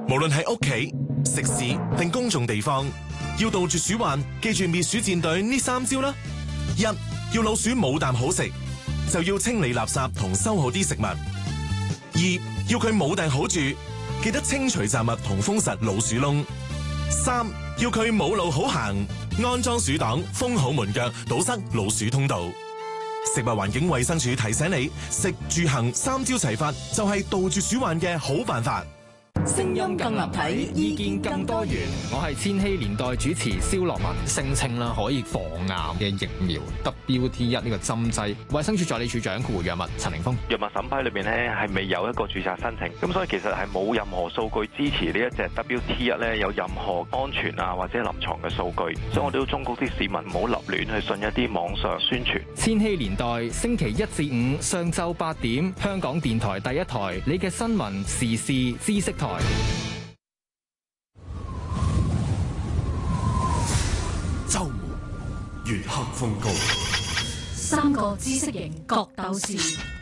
無論係屋企、食肆定公眾地方，要杜絕鼠患，記住滅鼠戰隊呢3招啦。一，要老鼠冇啖好食，就要清理垃圾同收好啲食物。二，要佢冇埞好住，記得清除雜物同封實老鼠窿。三，要佢冇路好行，安裝鼠擋，封好門腳，堵塞老鼠通道。食物環境衛生署提醒你，食住行3招齊發，就係杜絕鼠患嘅好辦法。 聲音更立體，意見更多元。 我係千禧年代主持蕭樂文，聲稱啦可以防癌嘅疫苗 WT1 呢個針劑，衛生署助理署長括弧藥物陳凌峰。 藥物審批裏邊咧係未有一個註冊申請，咁所以其實係冇任何數據支持呢一隻 WT1 咧有任何安全啊或者臨床嘅數據，所以我哋都忠告啲市民唔好立亂去信一啲網上宣傳。 千禧年代星期1至5上晝8點，香港電台第一台，你嘅新聞時事知識台。 周末月黑風高， 三個知識型角鬥士